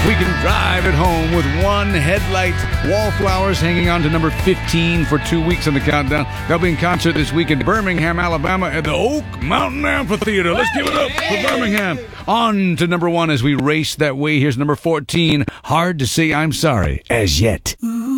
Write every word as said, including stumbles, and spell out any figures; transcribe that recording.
We can drive it home with one headlight. Wallflowers hanging on to number fifteen for two weeks on the countdown. They'll be in concert this week in Birmingham, Alabama at the Oak Mountain Amphitheater. Let's give it up for Birmingham. On to number one as we race that way. Here's number fourteen. Hard to Say I'm Sorry as Yet.